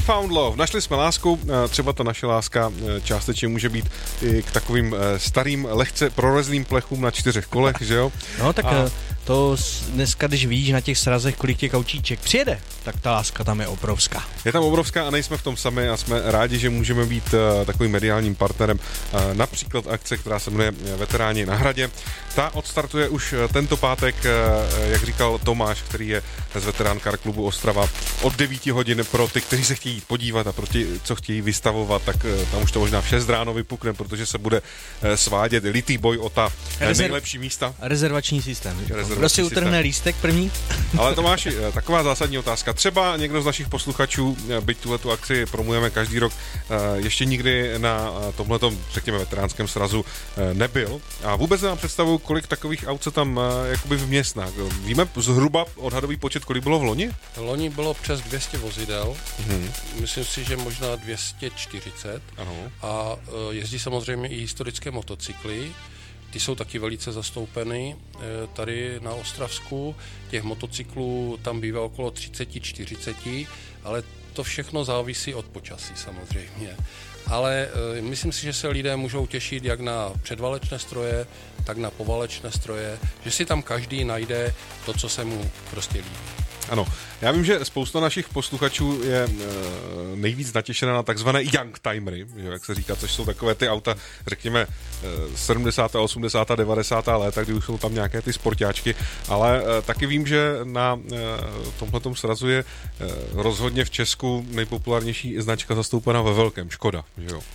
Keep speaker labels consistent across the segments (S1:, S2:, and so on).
S1: found love. Našli jsme lásku, třeba ta naše láska částečně může být i k takovým starým, lehce prorezlým plechům na 4 kolech, že jo?
S2: No tak to dneska, když víš na těch srazech, kolik těch autíček přijede, tak ta láska tam je obrovská.
S1: Je tam obrovská a nejsme v tom sami a jsme rádi, že můžeme být takovým mediálním partnerem. Například akce, která se jmenuje Veteráni na hradě. Ta odstartuje už tento pátek, jak říkal Tomáš, který je z Veterán Car klubu Ostrava, od 9 hodin pro ty, kteří se chtějí jít podívat a pro ty, co chtějí vystavovat, tak tam už to možná v 6 ráno vypukne, protože se bude svádět litý boj o ta nejlepší místa.
S2: Rezervační systém. Kdo si utrhne lístek první?
S1: Ale Tomáši, taková zásadní otázka. Třeba někdo z našich posluchačů, byť tuhletu akci promujeme každý rok, ještě nikdy na tomhletom, řekněme, veteránském srazu nebyl. A vůbec nemám představu, kolik takových aut se tam jakoby vměstná. Víme zhruba odhadový počet, kolik bylo v loni?
S3: Loni bylo přes 200 vozidel. Myslím si, že možná 240.
S1: Ano.
S3: A jezdí samozřejmě i historické motocykly. Ty jsou taky velice zastoupeny tady na Ostravsku. Těch motocyklů tam bývá okolo 30-40, ale to všechno závisí od počasí samozřejmě. Ale myslím si, že se lidé můžou těšit jak na předválečné stroje, tak na poválečné stroje, že si tam každý najde to, co se mu prostě líbí.
S1: Ano, já vím, že spousta našich posluchačů je nejvíc natěšena na takzvané youngtimery, jak se říká, což jsou takové ty auta, řekněme, 70., 80., 90. léta, kdy už jsou tam nějaké ty sportáčky, ale taky vím, že na tomhletom srazu je rozhodně v Česku nejpopulárnější značka zastoupená ve velkém, Škoda, že jo?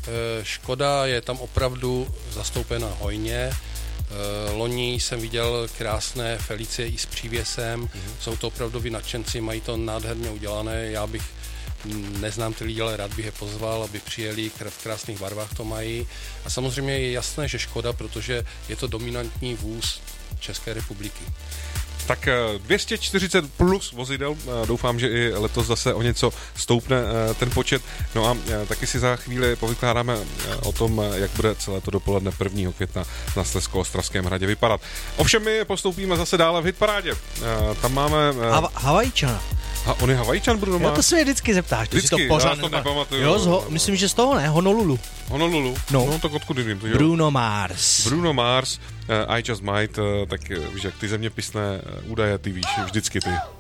S3: Škoda je tam opravdu zastoupena hojně. Loni jsem viděl krásné Felicie i s přívěsem, jsou to opravdoví nadšenci, mají to nádherně udělané, já bych, neznám ty lidi, ale rád bych je pozval, aby přijeli, v krásných barvách to mají. A samozřejmě je jasné, že Škoda, protože je to dominantní vůz České republiky.
S1: Tak 240 plus vozidel, doufám, že i letos zase o něco stoupne ten počet. No a taky si za chvíli povykládáme o tom, jak bude celé to dopoledne 1. května na Slezsko-Ostravském hradě vypadat. Ovšem my postoupíme zase dále v hitparádě. Tam máme...
S2: Havajčana.
S1: On je Havajčan, Bruno Mars?
S2: Jo, to se mě vždycky zeptáš.
S1: Vždycky,
S2: si to pořád
S1: já to nepamatuju.
S2: Jo, myslím, že z toho ne, Honolulu.
S1: No tak odkud vím. To,
S2: Bruno Mars,
S1: I Just Might, tak víš, jak ty zeměpisné údaje, ty víš, vždycky ty.